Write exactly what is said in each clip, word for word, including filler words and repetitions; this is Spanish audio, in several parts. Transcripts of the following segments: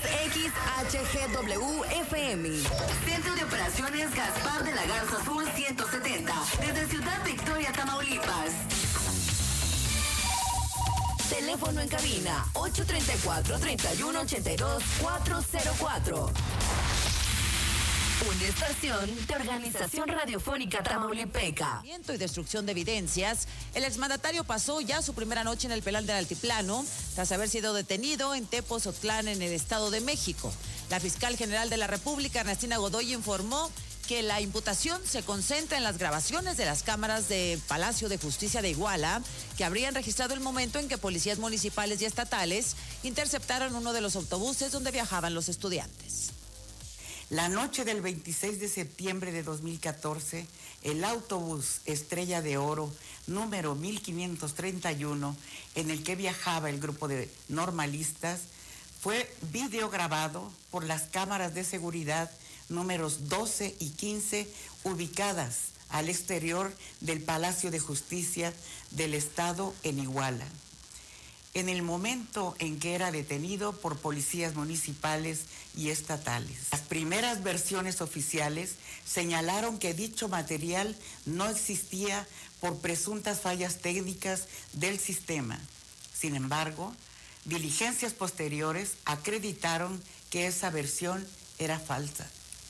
X H G W F M. Centro de Operaciones Gaspar de la Garza Sur ciento setenta. Desde Ciudad Victoria, Tamaulipas. Teléfono en cabina ocho tres cuatro, tres uno ocho dos, cuatro cero cuatro. Una estación de Organización Radiofónica Tamaulipeca. Y destrucción de evidencias. El exmandatario pasó ya su primera noche en el penal del Altiplano tras haber sido detenido en Tepozotlán, en el Estado de México. La fiscal general de la República, Ernestina Godoy, informó que la imputación se concentra en las grabaciones de las cámaras de Palacio de Justicia de Iguala, que habrían registrado el momento en que policías municipales y estatales interceptaron uno de los autobuses donde viajaban los estudiantes. La noche del veintiséis de septiembre de dos mil catorce, el autobús Estrella de Oro número mil quinientos treinta y uno, en el que viajaba el grupo de normalistas, fue videograbado por las cámaras de seguridad números doce y quince, ubicadas al exterior del Palacio de Justicia del Estado en Iguala. En el momento en que era detenido por policías municipales y estatales. Las primeras versiones oficiales señalaron que dicho material no existía por presuntas fallas técnicas del sistema. Sin embargo, diligencias posteriores acreditaron que esa versión era falsa.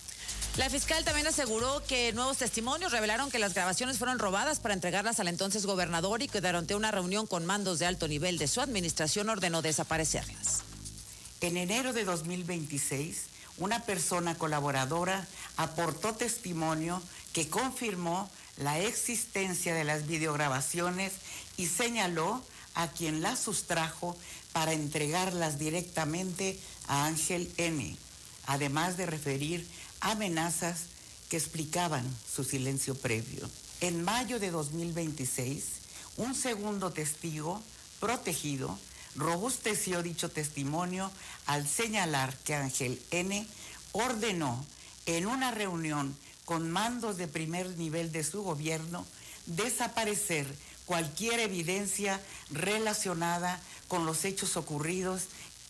La fiscal también aseguró que nuevos testimonios revelaron que las grabaciones fueron robadas para entregarlas al entonces gobernador y que durante una reunión con mandos de alto nivel de su administración ordenó desaparecerlas. En enero de dos mil veintiséis, una persona colaboradora aportó testimonio que confirmó la existencia de las videograbaciones y señaló a quien las sustrajo para entregarlas directamente a Ángel N., además de referir amenazas que explicaban su silencio previo. En mayo de dos mil veintiséis, un segundo testigo protegido robusteció dicho testimonio al señalar que Ángel N. ordenó en una reunión con mandos de primer nivel de su gobierno desaparecer cualquier evidencia relacionada con los hechos ocurridos.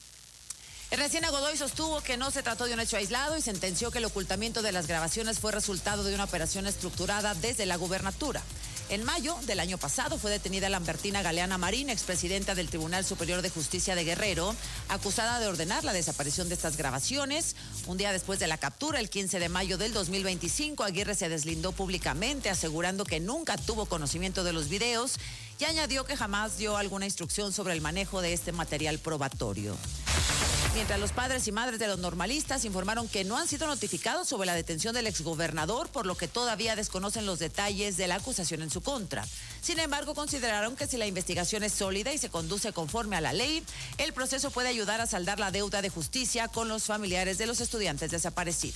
Ernestina Godoy sostuvo que no se trató de un hecho aislado y sentenció que el ocultamiento de las grabaciones fue resultado de una operación estructurada desde la gubernatura. En mayo del año pasado fue detenida Lambertina Galeana Marín, expresidenta del Tribunal Superior de Justicia de Guerrero, acusada de ordenar la desaparición de estas grabaciones. Un día después de la captura, el quince de mayo del dos mil veinticinco, Aguirre se deslindó públicamente asegurando que nunca tuvo conocimiento de los videos y añadió que jamás dio alguna instrucción sobre el manejo de este material probatorio. Mientras los padres y madres de los normalistas informaron que no han sido notificados sobre la detención del exgobernador, por lo que todavía desconocen los detalles de la acusación en su contra. Sin embargo, consideraron que si la investigación es sólida y se conduce conforme a la ley, el proceso puede ayudar a saldar la deuda de justicia con los familiares de los estudiantes desaparecidos.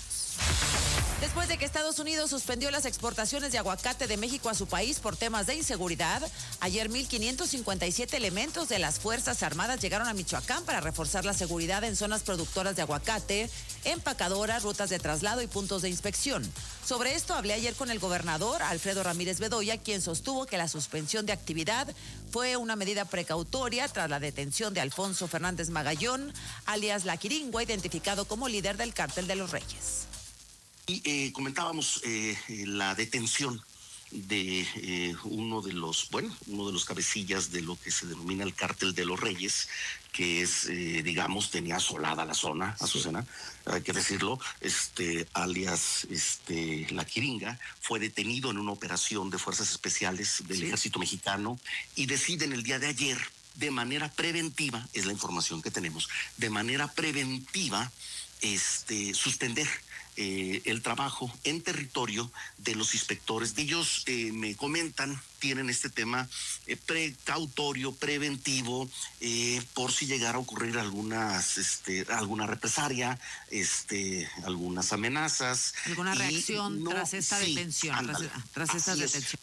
Después de que Estados Unidos suspendió las exportaciones de aguacate de México a su país por temas de inseguridad, ayer mil quinientos cincuenta y siete elementos de las Fuerzas Armadas llegaron a Michoacán para reforzar la seguridad en zonas productoras de aguacate, empacadoras, rutas de traslado y puntos de inspección. Sobre esto hablé ayer con el gobernador Alfredo Ramírez Bedoya, quien sostuvo que la suspensión de actividad fue una medida precautoria tras la detención de Alfonso Fernández Magallón, alias La Quiringua, identificado como líder del Cártel de los Reyes. Y eh, comentábamos eh, la detención de eh, uno de los, bueno, uno de los cabecillas de lo que se denomina el Cártel de los Reyes, que es, eh, digamos, tenía asolada la zona, Azucena, hay que decirlo, este, alias este, La Quiringa, fue detenido en una operación de fuerzas especiales del sí. Ejército Mexicano y deciden el día de ayer, de manera preventiva, es la información que tenemos, de manera preventiva, este, suspender Eh, el trabajo en territorio de los inspectores. Ellos eh, me comentan, tienen este tema eh, precautorio, preventivo, eh, por si llegara a ocurrir algunas, este, alguna represalia, este, algunas amenazas. Alguna reacción no, tras esta sí, detención, ándale, tras, tras esta detención.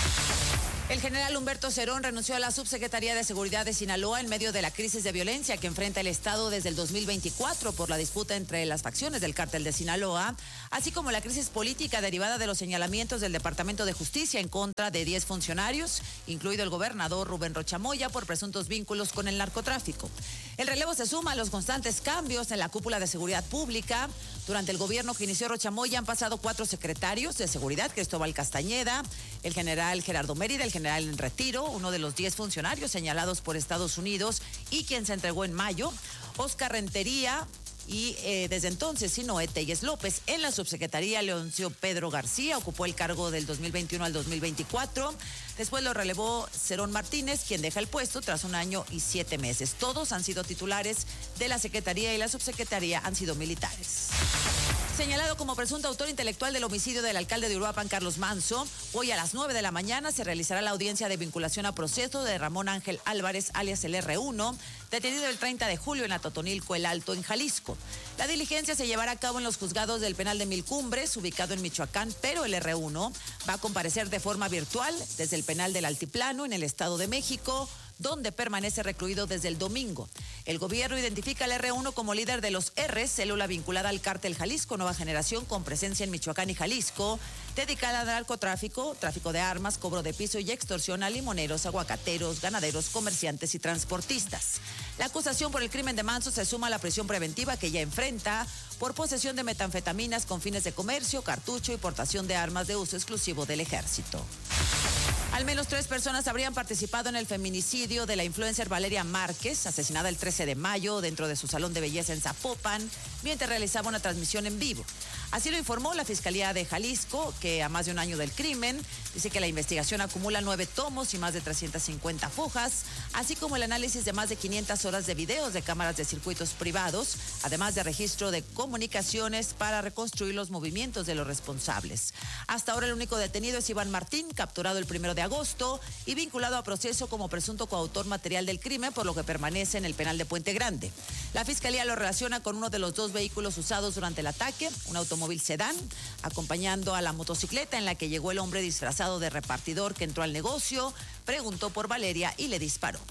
El general Humberto Cerón renunció a la Subsecretaría de Seguridad de Sinaloa en medio de la crisis de violencia que enfrenta el Estado desde el dos mil veinticuatro por la disputa entre las facciones del Cártel de Sinaloa, así como la crisis política derivada de los señalamientos del Departamento de Justicia en contra de diez funcionarios, incluido el gobernador Rubén Rocha Moya, por presuntos vínculos con el narcotráfico. El relevo se suma a los constantes cambios en la cúpula de seguridad pública. Durante el gobierno que inició Rocha Moya han pasado cuatro secretarios de seguridad: Cristóbal Castañeda, el general Gerardo Mérida, el general en retiro, uno de los diez funcionarios señalados por Estados Unidos y quien se entregó en mayo, Oscar Rentería, y eh, desde entonces Sinoé Telles López. En la subsecretaría, Leoncio Pedro García ocupó el cargo del dos mil veintiuno al dos mil veinticuatro. Después lo relevó Cerón Martínez, quien deja el puesto tras un año y siete meses. Todos han sido titulares de la secretaría y la subsecretaría han sido militares. Señalado como presunto autor intelectual del homicidio del alcalde de Uruapan, Carlos Manso, hoy a las nueve de la mañana se realizará la audiencia de vinculación a proceso de Ramón Ángel Álvarez, alias el erre uno, detenido el treinta de julio en Atotonilco, El Alto, en Jalisco. La diligencia se llevará a cabo en los juzgados del penal de Mil Cumbres, ubicado en Michoacán, pero el erre uno va a comparecer de forma virtual desde el penal del Altiplano, en el Estado de México, donde permanece recluido desde el domingo. El gobierno identifica al erre uno como líder de los R, célula vinculada al cártel Jalisco Nueva Generación, con presencia en Michoacán y Jalisco, dedicada al narcotráfico, tráfico de armas, cobro de piso y extorsión a limoneros, aguacateros, ganaderos, comerciantes y transportistas. La acusación por el crimen de Manso se suma a la prisión preventiva que ya enfrenta por posesión de metanfetaminas con fines de comercio, cartucho y portación de armas de uso exclusivo del ejército. Al menos tres personas habrían participado en el feminicidio de la influencer Valeria Márquez, asesinada el trece de mayo dentro de su salón de belleza en Zapopan, mientras realizaba una transmisión en vivo. Así lo informó la Fiscalía de Jalisco, que a más de un año del crimen dice que la investigación acumula nueve tomos y más de trescientas cincuenta fojas, así como el análisis de más de quinientas horas de videos de cámaras de circuitos privados, además de registro de comunicaciones para reconstruir los movimientos de los responsables. Hasta ahora el único detenido es Iván Martín, capturado el primero de agosto y vinculado a proceso como presunto coautor material del crimen, por lo que permanece en el penal de Puente Grande. La Fiscalía lo relaciona con uno de los dos vehículos usados durante el ataque, un automóvil sedán, acompañando a la motocicleta en la que llegó el hombre disfrazado de repartidor que entró al negocio, preguntó por Valeria y le disparó.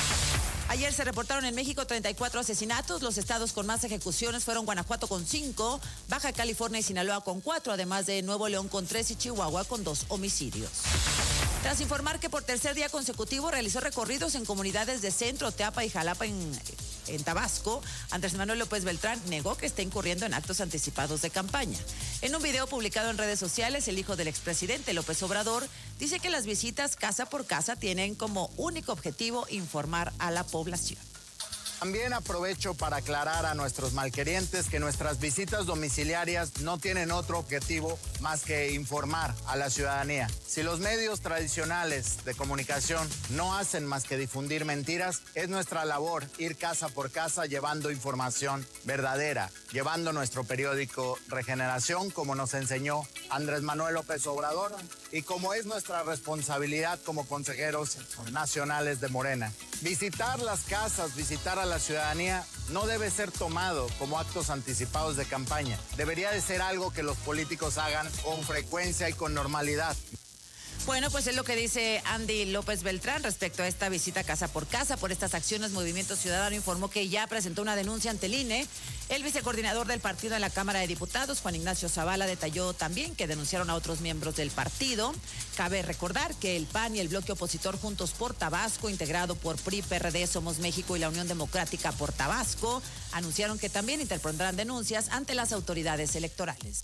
Ayer se reportaron en México treinta y cuatro asesinatos. Los estados con más ejecuciones fueron Guanajuato con cinco, Baja California y Sinaloa con cuatro, además de Nuevo León con tres y Chihuahua con dos homicidios. Tras informar que por tercer día consecutivo realizó recorridos en comunidades de Centro, Teapa y Jalapa en, en Tabasco, Andrés Manuel López Beltrán negó que esté incurriendo en actos anticipados de campaña. En un video publicado en redes sociales, el hijo del expresidente López Obrador dice que las visitas casa por casa tienen como único objetivo informar a la población. También aprovecho para aclarar a nuestros malquerientes que nuestras visitas domiciliarias no tienen otro objetivo más que informar a la ciudadanía. Si los medios tradicionales de comunicación no hacen más que difundir mentiras, es nuestra labor ir casa por casa llevando información verdadera, llevando nuestro periódico Regeneración, como nos enseñó Andrés Manuel López Obrador, y como es nuestra responsabilidad como consejeros nacionales de Morena. Visitar las casas, visitar a la ciudadanía no debe ser tomado como actos anticipados de campaña. Debería de ser algo que los políticos hagan con frecuencia y con normalidad. Bueno, pues es lo que dice Andy López Beltrán respecto a esta visita casa por casa por estas acciones. Movimiento Ciudadano informó que ya presentó una denuncia ante el I N E. El vicecoordinador del partido en la Cámara de Diputados, Juan Ignacio Zavala, detalló también que denunciaron a otros miembros del partido. Cabe recordar que el P A N y el bloque opositor Juntos por Tabasco, integrado por P R I, P R D, Somos México y la Unión Democrática por Tabasco, anunciaron que también interpondrán denuncias ante las autoridades electorales.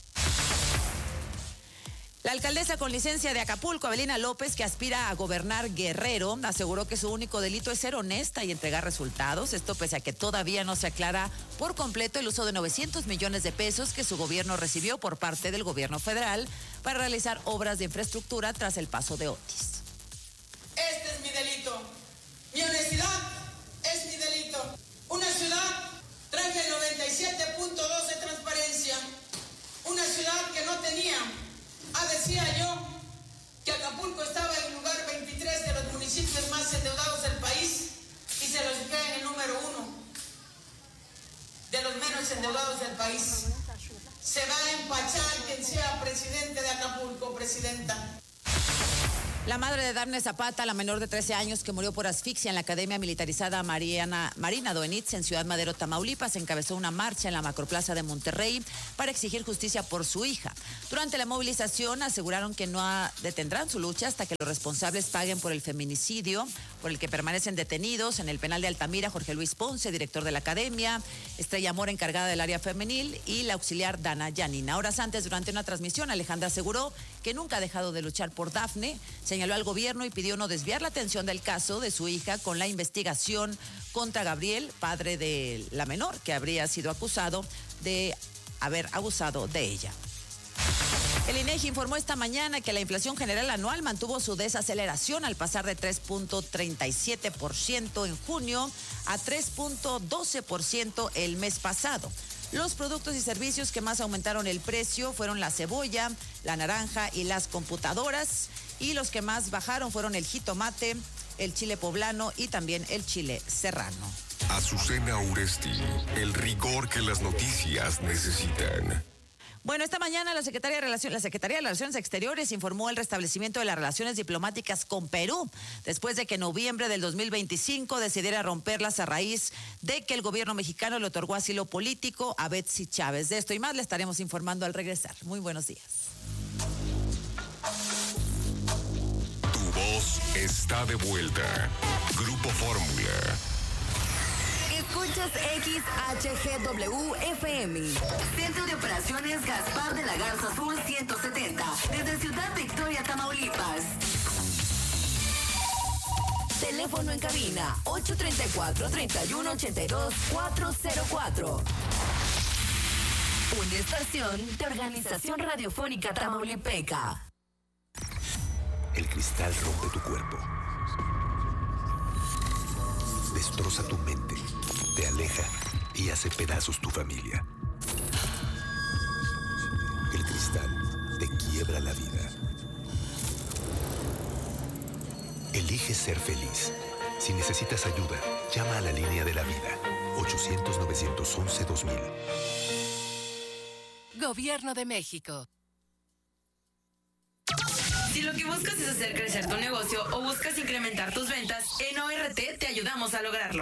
La alcaldesa con licencia de Acapulco, Abelina López, que aspira a gobernar Guerrero, aseguró que su único delito es ser honesta y entregar resultados. Esto pese a que todavía no se aclara por completo el uso de novecientos millones de pesos que su gobierno recibió por parte del gobierno federal para realizar obras de infraestructura tras el paso de Otis. Este es mi delito. Mi honestidad es mi delito. Una ciudad traje el noventa y siete punto dos de transparencia. Una ciudad que no tenía. Ah, decía yo que Acapulco estaba en el lugar veintitrés de los municipios más endeudados del país y se los dejé en el número uno de los menos endeudados del país. Se va a empachar quien sea presidente de Acapulco, presidenta. La madre de Dafne Zapata, la menor de trece años que murió por asfixia en la Academia Militarizada Mariana, Marina Doenitz en Ciudad Madero, Tamaulipas, encabezó una marcha en la Macroplaza de Monterrey para exigir justicia por su hija. Durante la movilización aseguraron que no detendrán su lucha hasta que los responsables paguen por el feminicidio por el que permanecen detenidos en el penal de Altamira Jorge Luis Ponce, director de la Academia, Estrella Mora, encargada del área femenil, y la auxiliar Dana Yanina. Horas antes, durante una transmisión, Alejandra aseguró que nunca ha dejado de luchar por Dafne. Señaló al gobierno y pidió no desviar la atención del caso de su hija con la investigación contra Gabriel, padre de la menor, que habría sido acusado de haber abusado de ella. El INEGI informó esta mañana que la inflación general anual mantuvo su desaceleración al pasar de tres punto treinta y siete por ciento en junio a tres punto doce por ciento el mes pasado. Los productos y servicios que más aumentaron el precio fueron la cebolla, la naranja y las computadoras, y los que más bajaron fueron el jitomate, el chile poblano y también el chile serrano. Azucena Uresti, el rigor que las noticias necesitan. Bueno, esta mañana la Secretaría de Relaciones, la Secretaría de Relaciones Exteriores informó el restablecimiento de las relaciones diplomáticas con Perú, después de que en noviembre del dos mil veinticinco decidiera romperlas a raíz de que el gobierno mexicano le otorgó asilo político a Betsy Chávez. De esto y más le estaremos informando al regresar. Muy buenos días. Tu voz está de vuelta. Grupo Fórmula. Escuchas X H G W F M. Centro de Operaciones Gaspar de la Garza Sur ciento setenta. Desde Ciudad Victoria, Tamaulipas. Teléfono en cabina ocho tres cuatro, tres uno ocho dos, cuatro cero cuatro. Una estación de Organización Radiofónica Tamaulipeca. El cristal rompe tu cuerpo. Destroza tu mente, te aleja y hace pedazos tu familia. El cristal te quiebra la vida. Elige ser feliz. Si necesitas ayuda, llama a la línea de la vida. ochocientos, novecientos once, dos mil. Gobierno de México. Si lo que buscas es hacer crecer tu negocio o buscas incrementar tus ventas, en O R T te ayudamos a lograrlo.